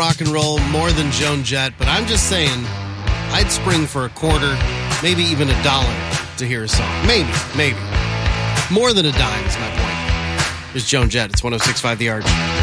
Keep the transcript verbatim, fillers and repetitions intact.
rock and roll more than Joan Jett, but I'm just saying I'd spring for a quarter, maybe even a dollar to hear a song. Maybe, maybe. More than a dime is my point. Here's Joan Jett. It's one oh six point five The Arch.